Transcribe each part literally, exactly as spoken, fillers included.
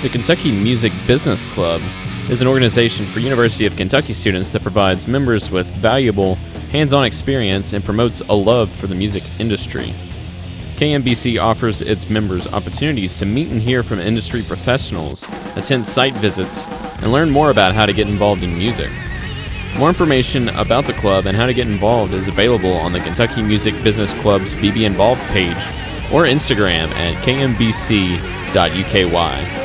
The Kentucky Music Business Club is an organization for University of Kentucky students that provides members with valuable hands-on experience and promotes a love for the music industry. K M B C offers its members opportunities to meet and hear from industry professionals, attend site visits, and learn more about how to get involved in music. More information about the club and how to get involved is available on the Kentucky Music Business Club's B B Involved page or Instagram at k m b c dot u k y.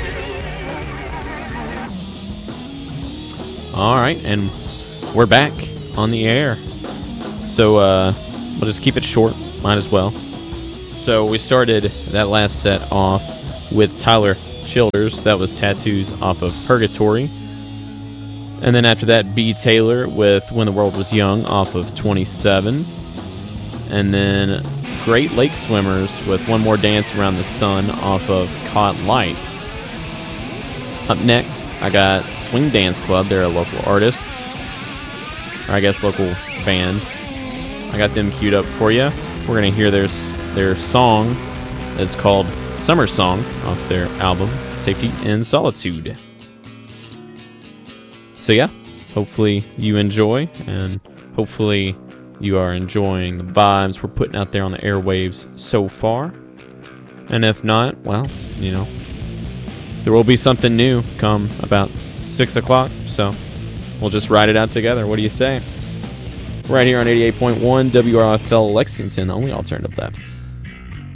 All right, and we're back on the air. So uh, we'll just keep it short, might as well. So we started that last set off with Tyler Childers. That was Tattoos off of Purgatory. And then after that, B. Taylor with When the World Was Young off of twenty-seven. And then Great Lake Swimmers with One More Dance Around the Sun off of Caught Light. Up next, I got Swing Dance Club. They're a local artist, or I guess local band. I got them queued up for you. We're going to hear their, their song that's called Summer Song off their album, Safety and Solitude. So yeah, hopefully you enjoy, and hopefully you are enjoying the vibes we're putting out there on the airwaves so far. And if not, well, you know, there will be something new come about six o'clock, so we'll just ride it out together. What do you say? Right here on eighty-eight point one W R F L Lexington, only alternative left.